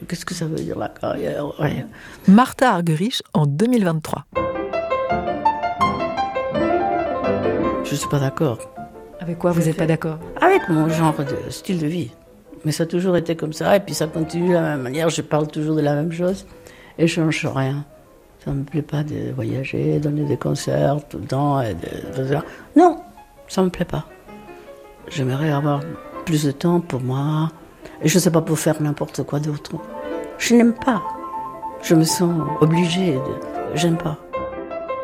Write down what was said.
qu'est-ce que ça veut dire la carrière? Rien. Martha Argerich en 2023. Je ne suis pas d'accord. Avec quoi vous n'êtes pas d'accord? Avec mon genre de style de vie. Mais ça a toujours été comme ça, et puis ça continue de la même manière. Je parle toujours de la même chose, et je ne change rien. Ça ne me plaît pas de voyager, donner des concerts tout le temps. Non, ça ne me plaît pas. J'aimerais avoir plus de temps pour moi, et je ne sais pas pour faire n'importe quoi d'autre. Je n'aime pas. Je me sens obligée. J'aime pas.